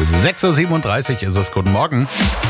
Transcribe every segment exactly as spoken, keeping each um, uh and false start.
sechs Uhr siebenunddreißig ist es. Guten Morgen.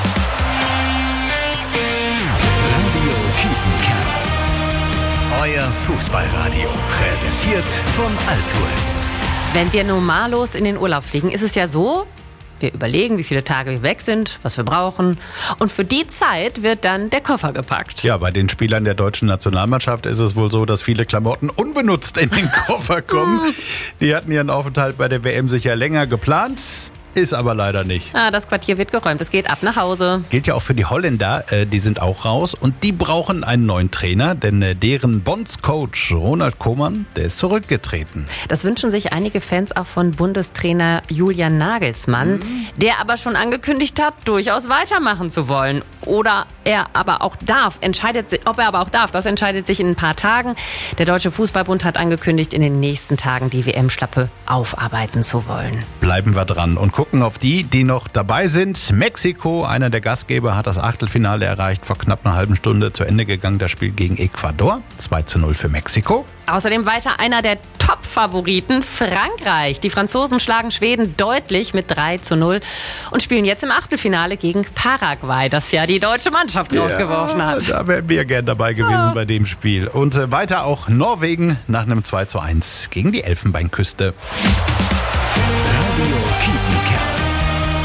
Radio Kiepenkerner. Euer Fußballradio. Präsentiert von Altours. Wenn wir normallos in den Urlaub fliegen, ist es ja so, wir überlegen, wie viele Tage wir weg sind, was wir brauchen. Und für die Zeit wird dann der Koffer gepackt. Ja, bei den Spielern der deutschen Nationalmannschaft ist es wohl so, dass viele Klamotten unbenutzt in den Koffer kommen. Die hatten ihren Aufenthalt bei der W M sicher länger geplant. Ist aber leider nicht. Ah, das Quartier wird geräumt, es geht ab nach Hause. Gilt ja auch für die Holländer, äh, die sind auch raus und die brauchen einen neuen Trainer, denn äh, deren Bondscoach Ronald Koeman, der ist zurückgetreten. Das wünschen sich einige Fans auch von Bundestrainer Julian Nagelsmann, mhm. der aber schon angekündigt hat, durchaus weitermachen zu wollen. Oder er aber auch darf, entscheidet sich, ob er aber auch darf, das entscheidet sich in ein paar Tagen. Der Deutsche Fußballbund hat angekündigt, in den nächsten Tagen die W M-Schlappe aufarbeiten zu wollen. Bleiben wir dran und gucken auf die, die noch dabei sind. Mexiko, einer der Gastgeber, hat das Achtelfinale erreicht. Vor knapp einer halben Stunde zu Ende gegangen das Spiel gegen Ecuador. zwei zu null für Mexiko. Außerdem weiter einer der Top-Favoriten, Frankreich. Die Franzosen schlagen Schweden deutlich mit drei zu null und spielen jetzt im Achtelfinale gegen Paraguay, das ja die deutsche Mannschaft rausgeworfen ja, hat. Da wären wir gern dabei gewesen ja. bei dem Spiel. Und äh, weiter auch Norwegen nach einem zwei zu eins gegen die Elfenbeinküste. Radio Kiepenkerner.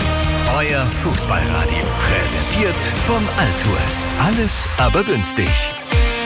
Euer Fußballradio. Präsentiert von Altours. Alles aber günstig.